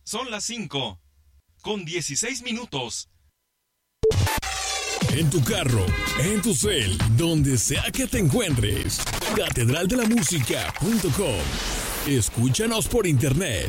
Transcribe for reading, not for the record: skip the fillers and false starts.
Son las 5:16. En tu carro, en tu cel, donde sea que te encuentres. Catedraldelamusica.com. Escúchanos por internet.